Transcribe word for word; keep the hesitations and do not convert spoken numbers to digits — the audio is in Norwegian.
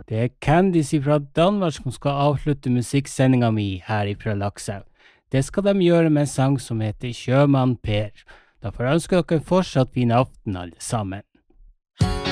Det er Candice fra Danmark som skal avslutte musikksendingen mi her ifra Lakselv. Det skal de gjøre med en sang som heter Sjømann Per. Da får jeg ønske dere fortsatt fin aften alle sammen.